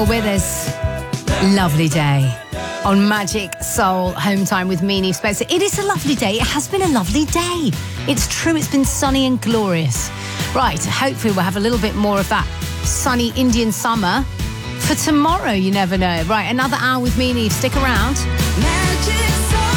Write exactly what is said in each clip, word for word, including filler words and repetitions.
With us, lovely day on Magic Soul Home Time with me, Neve Spencer. It is a lovely day. It has been a lovely day. It's true. It's been sunny and glorious. Right. Hopefully we'll have a little bit more of that sunny Indian summer for tomorrow. You never know. Right. Another hour with me, Neve. Stick around. Magic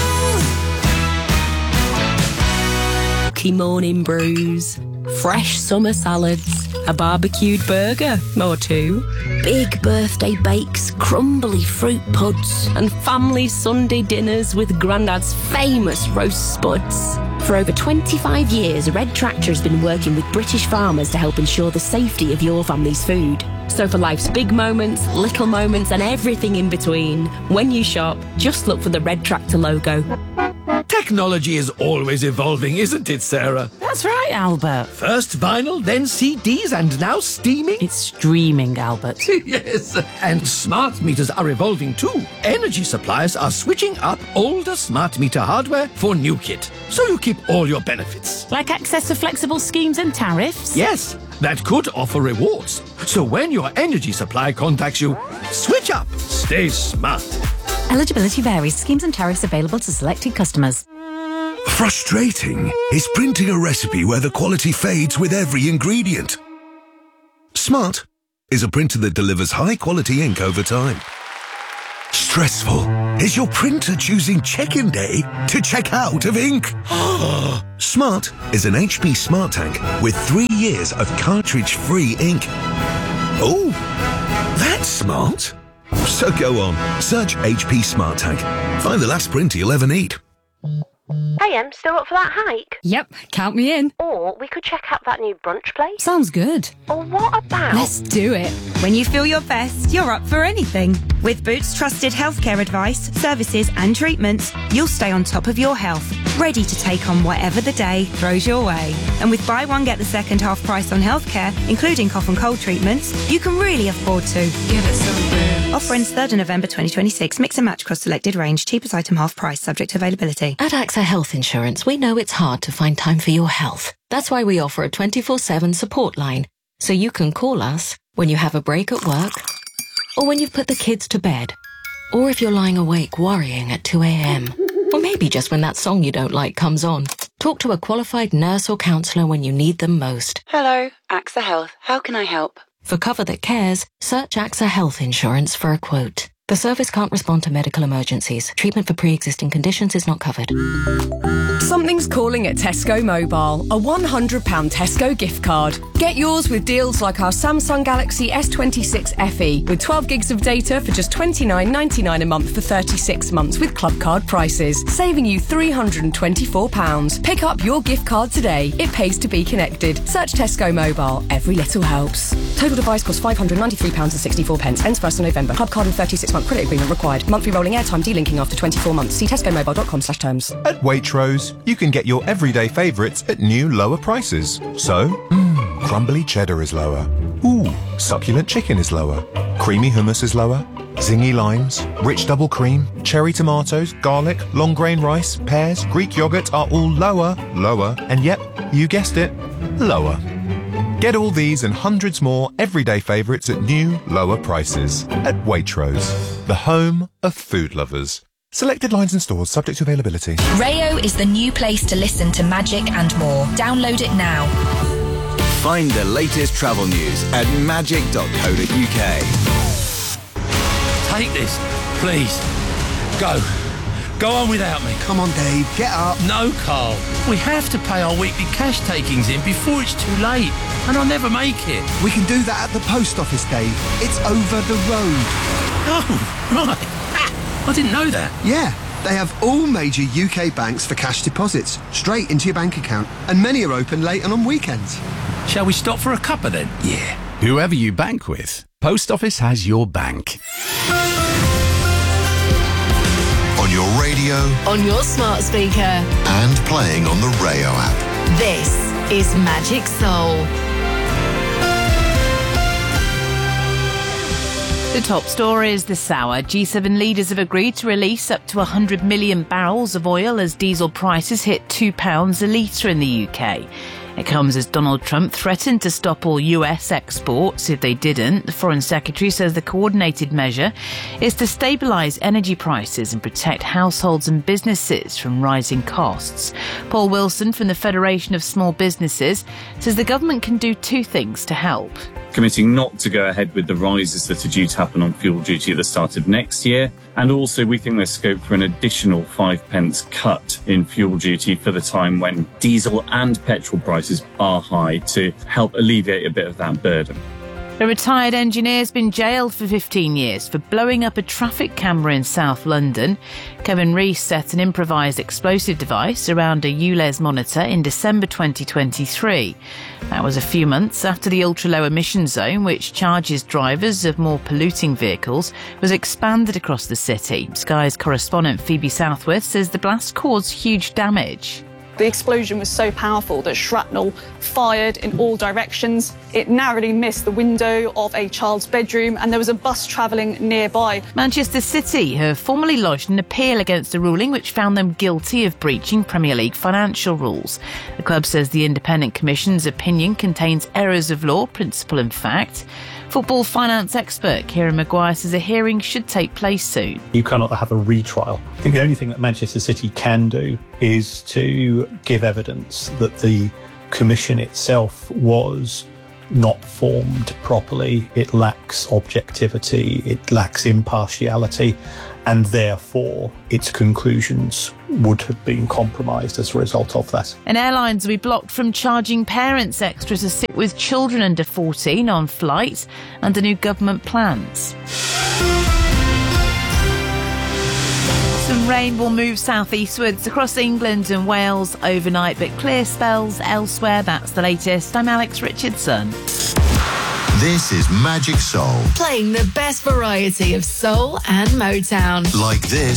Soul. Milky morning brews, fresh summer salads, a barbecued burger or two, big birthday bakes, crumbly fruit puds, and family Sunday dinners with Grandad's famous roast spuds. For over twenty-five years, Red Tractor has been working with British farmers to help ensure the safety of your family's food. So for life's big moments, little moments, and everything in between, when you shop, just look for the Red Tractor logo. Technology is always evolving, isn't it, Sarah? That's right, Albert. First vinyl, then C Ds, and now streaming? It's streaming, Albert. Yes, and smart meters are evolving too. Energy suppliers are switching up older smart meter hardware for new kit, so you keep all your benefits. Like access to flexible schemes and tariffs? Yes, that could offer rewards. So when your energy supplier contacts you, switch up. Stay smart. Eligibility varies. Schemes and tariffs available to selected customers. Frustrating is printing a recipe where the quality fades with every ingredient. Smart is a printer that delivers high-quality ink over time. Stressful is your printer choosing check-in day to check out of ink. Smart is an H P Smart Tank with three years of cartridge-free ink. Oh, that's smart. So go on, search H P Smart Tank. Find the last printer you'll ever need. Hey, Em, still up for that hike? Yep, count me in. Or we could check out that new brunch place. Sounds good. Or what about... Let's do it. When you feel your best, you're up for anything. With Boots trusted healthcare advice, services and treatments, you'll stay on top of your health, ready to take on whatever the day throws your way. And with buy one, get the second half price on healthcare, including cough and cold treatments, you can really afford to. Give it some Boots. Offer ends third of November twenty twenty-six. Mix and match across selected range. Cheapest item half price, subject to availability. At AXA Health Insurance, we know it's hard to find time for your health. That's why we offer a twenty-four seven support line, so you can call us when you have a break at work, or when you've put the kids to bed, or if you're lying awake worrying at two a.m, or maybe just when that song you don't like comes on. Talk to a qualified nurse or counsellor when you need them most. Hello, AXA Health. How can I help? For cover that cares, search AXA Health Insurance for a quote. The service can't respond to medical emergencies. Treatment for pre-existing conditions is not covered. Something's calling at Tesco Mobile. A one hundred pounds Tesco gift card. Get yours with deals like our Samsung Galaxy S twenty-six F E with twelve gigs of data for just twenty-nine ninety-nine a month for thirty-six months with club card prices, saving you three hundred twenty-four pounds. Pick up your gift card today. It pays to be connected. Search Tesco Mobile. Every little helps. Total device costs five hundred ninety-three pounds sixty-four. Ends first of November. Club card and thirty-six month credit agreement required. Monthly rolling airtime delinking after twenty-four months. See tesco mobile dot com slash terms. At Waitrose, you can get your everyday favourites at new lower prices. So, mmm, crumbly cheddar is lower. Ooh, succulent chicken is lower. Creamy hummus is lower. Zingy limes, rich double cream, cherry tomatoes, garlic, long grain rice, pears, Greek yoghurt are all lower, lower, and yep, you guessed it, lower. Get all these and hundreds more everyday favourites at new, lower prices. At Waitrose, the home of food lovers. Selected lines and stores subject to availability. Rayo is the new place to listen to magic and more. Download it now. Find the latest travel news at magic dot co dot uk. Take this, please. Go. Go on without me. Come on, Dave, get up. No, Carl. We have to pay our weekly cash takings in before it's too late, and I'll never make it. We can do that at the post office, Dave. It's over the road. Oh, right. I didn't know that. Yeah, they have all major U K banks for cash deposits, straight into your bank account, and many are open late and on weekends. Shall we stop for a cuppa then? Yeah. Whoever you bank with, Post Office has your bank. On your radio, on your smart speaker, and playing on the Rayo app. This is Magic Soul. The top stories this hour. G seven leaders have agreed to release up to one hundred million barrels of oil as diesel prices hit two pounds a litre in the U K. It comes as Donald Trump threatened to stop all U S exports if they didn't. The Foreign Secretary says the coordinated measure is to stabilise energy prices and protect households and businesses from rising costs. Paul Wilson from the Federation of Small Businesses says the government can do two things to help. Committing not to go ahead with the rises that are due to happen on fuel duty at the start of next year. And also we think there's scope for an additional five pence cut in fuel duty for the time when diesel and petrol prices are high to help alleviate a bit of that burden. A retired engineer has been jailed for fifteen years for blowing up a traffic camera in South London. Kevin Rees set an improvised explosive device around a U L E Z monitor in December twenty twenty-three. That was a few months after the ultra-low emission zone, which charges drivers of more polluting vehicles, was expanded across the city. Sky's correspondent Phoebe Southworth says the blast caused huge damage. The explosion was so powerful that shrapnel fired in all directions. It narrowly missed the window of a child's bedroom, and there was a bus travelling nearby. Manchester City have formally lodged an appeal against a ruling which found them guilty of breaching Premier League financial rules. The club says the Independent Commission's opinion contains errors of law, principle and fact. Football finance expert Kieran Maguire says a hearing should take place soon. You cannot have a retrial. I think the only thing that Manchester City can do is to give evidence that the commission itself was not formed properly. It lacks objectivity, it lacks impartiality, and therefore its conclusions would have been compromised as a result of that. And airlines will be blocked from charging parents extra to sit with children under fourteen on flights under new government plans. Some rain will move southeastwards across England and Wales overnight, but clear spells elsewhere. That's the latest. I'm Alex Richardson. This is Magic Soul. Playing the best variety of soul and Motown. Like this.